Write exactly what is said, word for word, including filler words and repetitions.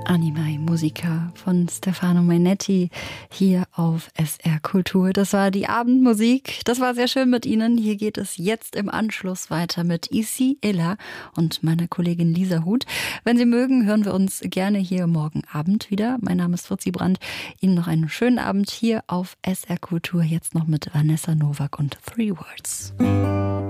Animae Musica von Stefano Mainetti hier auf S R Kultur. Das war die Abendmusik. Das war sehr schön mit Ihnen. Hier geht es jetzt im Anschluss weiter mit Isi Ella und meiner Kollegin Lisa Huth. Wenn Sie mögen, hören wir uns gerne hier morgen Abend wieder. Mein Name ist Fritzi Brandt. Ihnen noch einen schönen Abend hier auf S R Kultur. Jetzt noch mit Vanessa Novak und Three Words.